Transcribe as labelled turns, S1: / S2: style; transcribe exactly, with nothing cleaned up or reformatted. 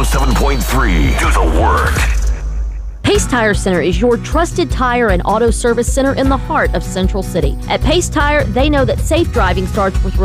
S1: seven point three. Do the work.
S2: Pace Tire Center is your trusted tire and auto service center in the heart of Central City. At Pace Tire, they know that safe driving starts with